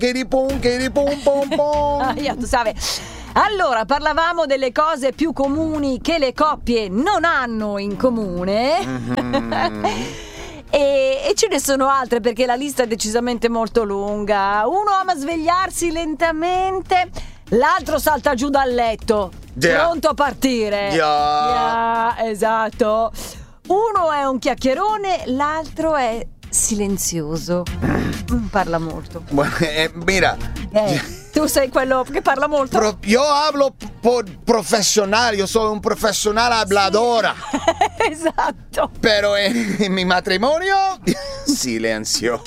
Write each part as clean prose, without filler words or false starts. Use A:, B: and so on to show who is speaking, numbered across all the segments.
A: Ja, tu sai. Allora, parlavamo delle cose più comuni che le coppie non hanno in comune. E ce ne sono altre, perché la lista è decisamente molto lunga. Uno ama svegliarsi lentamente, l'altro salta giù dal letto, pronto a partire. Esatto. Uno è un chiacchierone, l'altro è silenzioso. Parla molto.
B: Mira,
A: tu sei quello che parla molto.
B: Yo hablo profesional, yo soy un profesional habladora.
A: Esatto.
B: Pero en mi matrimonio, silencio.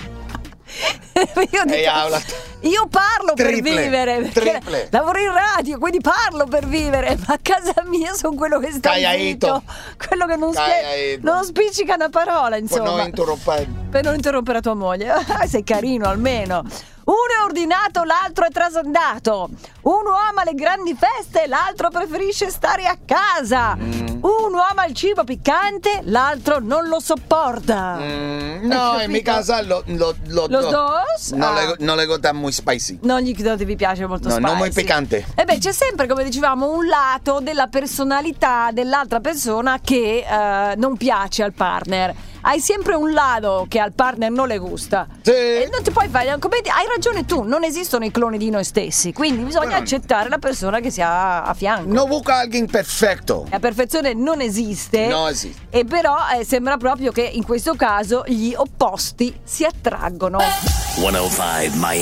A: Io parlo per vivere,
B: triple.
A: Lavoro in radio, quindi parlo per vivere, ma a casa mia sono quello che sta zitto, quello che non spiccica una parola, insomma, per non interrompere tua moglie. Sei carino almeno. Uno è ordinato, l'altro è trasandato. Uno ama le grandi feste, l'altro preferisce stare a casa. Uno ama il cibo piccante, l'altro non lo sopporta.
B: No, in mia casa los dos no le gusta muy spicy.
A: Non vi piace molto spicy.
B: No, muy picante.
A: E beh, c'è sempre, come dicevamo, un lato della personalità dell'altra persona che non piace al partner. Hai sempre un lato che al partner non le gusta.
B: Sì.
A: E non ti puoi fare. Hai ragione tu, non esistono i cloni di noi stessi. Quindi bisogna accettare la persona che si ha a fianco.
B: No busca alguien perfetto.
A: La perfezione non esiste.
B: No esiste.
A: E però sembra proprio che in questo caso gli opposti si attraggono.
C: 105 Miami.